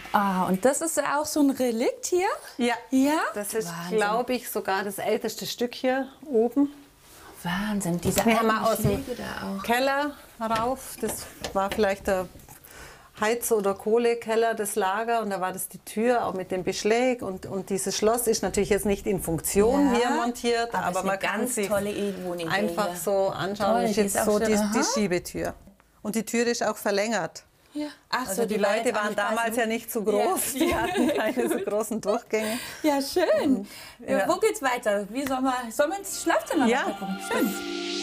Ah, und das ist auch so ein Relikt hier? Ja, Ja? das ist, Wahnsinn. glaube ich, sogar das älteste Stück hier oben. Wahnsinn, diese Wir haben alten aus dem Schläge da auch. Keller rauf, das war vielleicht der Heiz- oder Kohlekeller, das Lager, und da war das die Tür, auch mit dem Beschlag, und dieses Schloss ist natürlich jetzt nicht in Funktion Ja, hier montiert, aber aber ist eine man kann ganz sich tolle Wohnidee einfach hier. so anschauen. Toll, Das ist die jetzt ist auch so so- die aha. Schiebetür. Und die Tür ist auch verlängert. Ja. Ach Also die Leute waren damals ja nicht so groß, Ja. die hatten keine so großen Durchgänge. Ja, schön. Ja. Wo geht's weiter? Sollen wir ins Schlafzimmer Ja. gucken? Schön.